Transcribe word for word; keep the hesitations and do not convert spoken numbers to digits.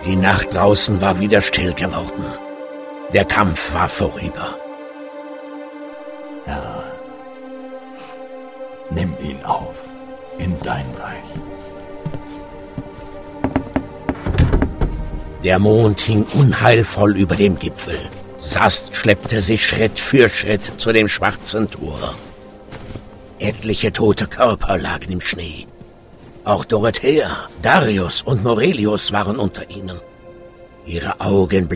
Die Nacht draußen war wieder still geworden. Der Kampf war vorüber. Ja. Nimm ihn auf in dein Reich. Der Mond hing unheilvoll über dem Gipfel. Sast schleppte sich Schritt für Schritt zu dem schwarzen Tor. Etliche tote Körper lagen im Schnee. Auch Dorothea, Darius und Morelius waren unter ihnen. Ihre Augen